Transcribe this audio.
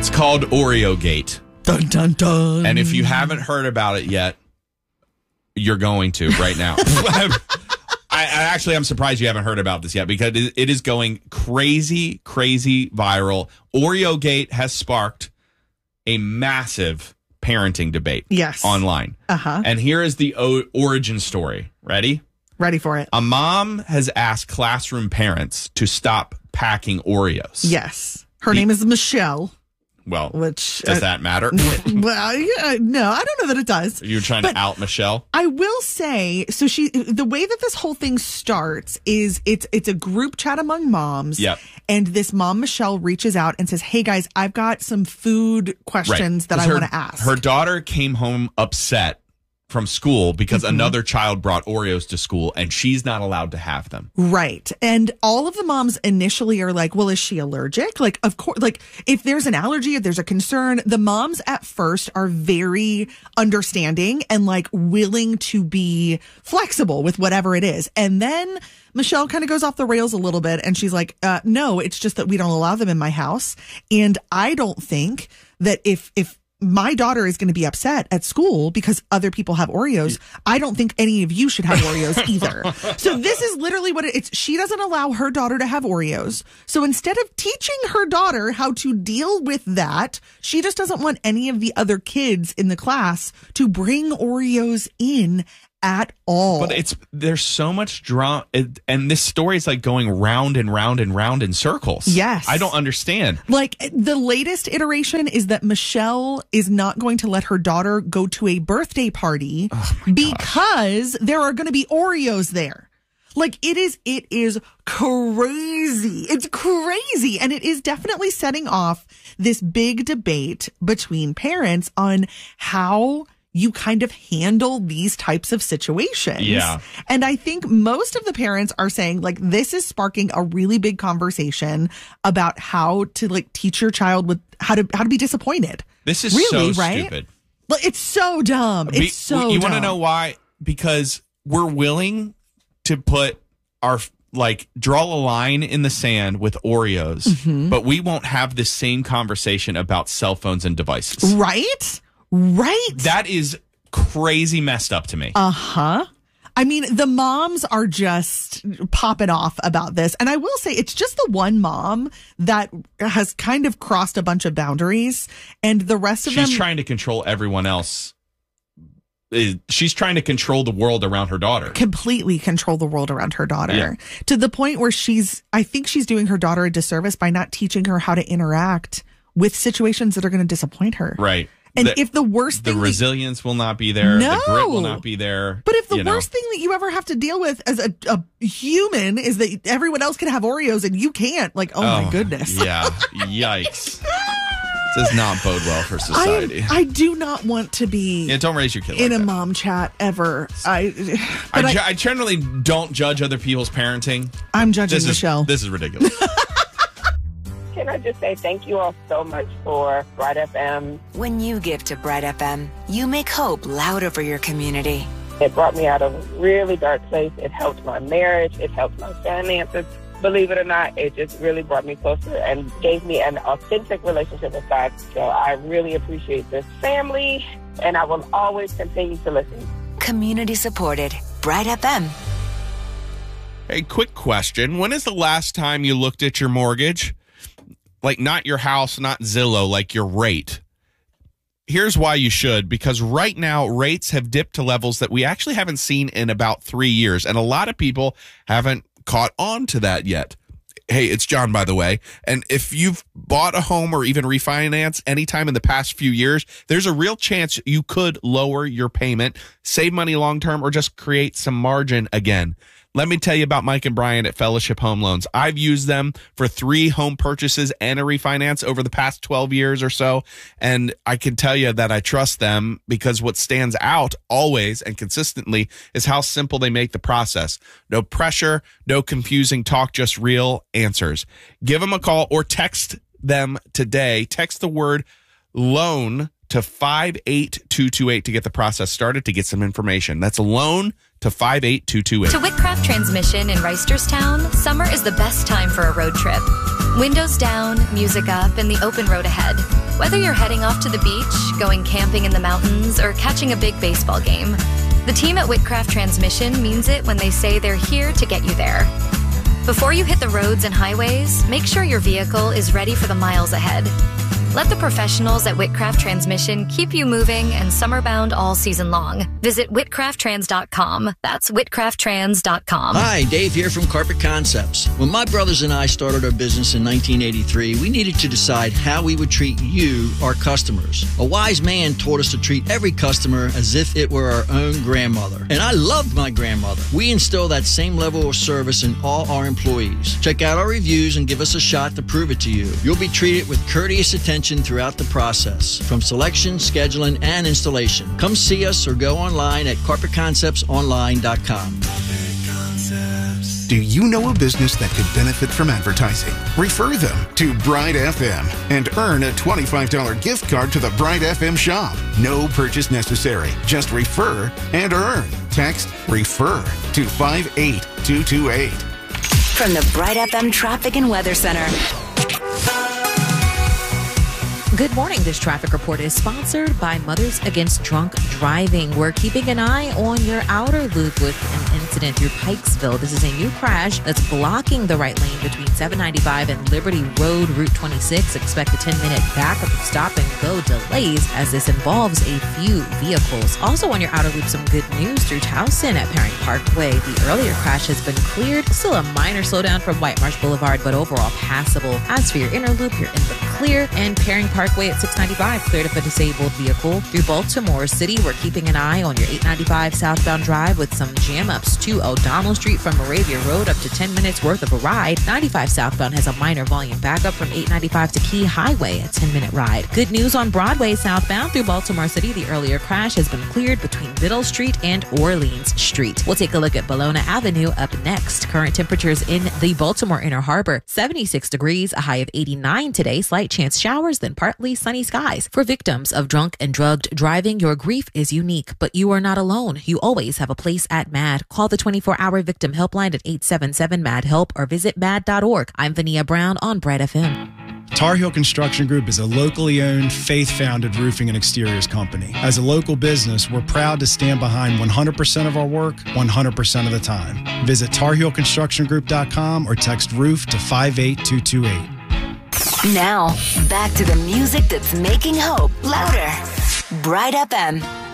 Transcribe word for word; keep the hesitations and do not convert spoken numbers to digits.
It's called Oreo Gate. Dun, dun, dun. And if you haven't heard about it yet, you're going to right now. I, I actually, I'm surprised you haven't heard about this yet because it, it is going crazy, crazy viral. Oreo Gate has sparked a massive parenting debate yes. online. Uh-huh. And here is the o- origin story. Ready? Ready for it. A mom has asked classroom parents to stop packing Oreos. Yes. Her The- name is Michelle. Well, which does uh, that matter? Well, yeah, no, I don't know that it does. You're trying But to out Michelle? I will say, so she, the way that this whole thing starts is it's it's a group chat among moms. Yep. And this mom, Michelle, reaches out and says, hey guys, I've got some food questions Right. that 'Cause I her- want to ask. Her daughter came home upset from school because Mm-hmm. another child brought Oreos to school and she's not allowed to have them. Right. And all of the moms initially are like, well, is she allergic? Like, of course, like if there's an allergy, if there's a concern, the moms at first are very understanding and like willing to be flexible with whatever it is. And then Michelle kind of goes off the rails a little bit and she's like, uh, no, it's just that we don't allow them in my house. And I don't think that if, if, my daughter is going to be upset at school because other people have Oreos. I don't think any of you should have Oreos either. So this is literally what it, it's. She doesn't allow her daughter to have Oreos. So instead of teaching her daughter how to deal with that, she just doesn't want any of the other kids in the class to bring Oreos in at all. But it's there's so much drama, it, and this story is like going round and round and round in circles. Yes. I don't understand. Like the latest iteration is that Michelle is not going to let her daughter go to a birthday party because there are going to be Oreos there. Like it is, it is crazy. It's crazy. And it is definitely setting off this big debate between parents on how you kind of handle these types of situations. Yeah. And I think most of the parents are saying like this is sparking a really big conversation about how to like teach your child with how to how to be disappointed. This is really, so right? stupid. Like, it's so dumb. It's Be- so You want to dumb. know why? Because we're willing to put our like draw a line in the sand with Oreos, Mm-hmm. but we won't have the same conversation about cell phones and devices. Right? Right? That is crazy messed up to me. Uh-huh. I mean, the moms are just popping off about this. And I will say it's just the one mom that has kind of crossed a bunch of boundaries and the rest of She's them. trying to control everyone else. Is- She's trying to control the world around her daughter. completely control the world around her daughter Yeah. to the point where she's, I think she's doing her daughter a disservice by not teaching her how to interact with situations that are going to disappoint her. Right. And The- if the worst The thing that- resilience will not be there. The grit will No. not be there. But if the you know. worst thing that you ever have to deal with as a, a human is that everyone else can have Oreos and you can't, like, oh, my goodness. Yeah. Yikes. Does not bode well for society. I, I do not want to be yeah, don't raise your kid like in a that. mom chat ever. I, I, but I, ge- I generally don't judge other people's parenting. I'm judging This is Michelle. this is ridiculous. Can I just say thank you all so much for Bright F M. When you give to Bright F M, you make hope louder for your community. It brought me out of a really dark place. It helped my marriage. It helped my finances. Believe it or not, it just really brought me closer and gave me an authentic relationship with God. So I really appreciate this family, and I will always continue to listen. Community supported. Bright F M. Hey, quick question. When is the last time you looked at your mortgage? Like not your house, not Zillow, like your rate. Here's why you should, because right now rates have dipped to levels that we actually haven't seen in about three years. And a lot of people haven't caught on to that yet. Hey, it's John, by the way. And if you've bought a home or even refinance anytime in the past few years, there's a real chance you could lower your payment, save money long term, or just create some margin again. Let me tell you about Mike and Brian at Fellowship Home Loans. I've used them for three home purchases and a refinance over the past twelve years or so. And I can tell you that I trust them because what stands out always and consistently is how simple they make the process. No pressure, no confusing talk, just real answers. Give them a call or text them today. Text the word loan to five eight two two eight to get the process started, to get some information. That's a loan to five eight two two eight. To Whitcraft Transmission in Reisterstown, summer is the best time for a road trip. Windows down, music up, and the open road ahead. Whether you're heading off to the beach, going camping in the mountains, or catching a big baseball game, the team at Whitcraft Transmission means it when they say they're here to get you there. Before you hit the roads and highways, make sure your vehicle is ready for the miles ahead. Let the professionals at Whitcraft Transmission keep you moving and summer-bound all season long. Visit whitcraft trans dot com. That's whitcraft trans dot com. Hi, Dave here from Carpet Concepts. When my brothers and I started our business in nineteen eighty-three, we needed to decide how we would treat you, our customers. A wise man taught us to treat every customer as if it were our own grandmother. And I loved my grandmother. We instill that same level of service in all our employees. Check out our reviews and give us a shot to prove it to you. You'll be treated with courteous attention throughout the process, from selection, scheduling, and installation. Come see us or go online at carpet concepts online dot com. Do you know a business that could benefit from advertising? Refer them to Bride F M and earn a twenty-five dollars gift card to the Bride F M shop. No purchase necessary. Just refer and earn. Text REFER to five eight two two eight. From the Bride F M Traffic and Weather Center. Good morning. This traffic report is sponsored by Mothers Against Drunk Driving. We're keeping an eye on your outer loop with an incident through Pikesville. This is a new crash that's blocking the right lane between seven ninety-five and Liberty Road, Route twenty-six. Expect a ten-minute backup of stop-and-go delays as this involves a few vehicles. Also on your outer loop, some good news through Towson at Perry Parkway. The earlier crash has been cleared. Still a minor slowdown from White Marsh Boulevard, but overall passable. As for your inner loop, you're in the clear, and Perry Parkway at six ninety-five cleared of a disabled vehicle. Through Baltimore City, we're keeping an eye on your eight ninety-five southbound drive with some jam-ups to O'Donnell Street from Moravia Road, up to ten minutes worth of a ride. ninety-five southbound has a minor volume backup from eight ninety-five to Key Highway, a ten-minute ride. Good news on Broadway southbound through Baltimore City. The earlier crash has been cleared between Biddle Street and Orleans Street. We'll take a look at Bologna Avenue up next. Current temperatures in the Baltimore Inner Harbor, seventy-six degrees, a high of eighty-nine today. Slight chance showers, then partly sunny skies. For victims of drunk and drugged driving, your grief is unique, but you are not alone. You always have a place at MAD. Call the twenty-four hour victim helpline at eight seven seven MAD HELP or visit mad dot org. I'm Vania Brown on Bride F M. Tar Heel Construction Group is a locally owned, faith-founded roofing and exteriors company. As a local business, we're proud to stand behind one hundred percent of our work, one hundred percent of the time. Visit tar heel construction group dot com or text roof to five eight two two eight. Now, back to the music that's making hope louder. Bride F M.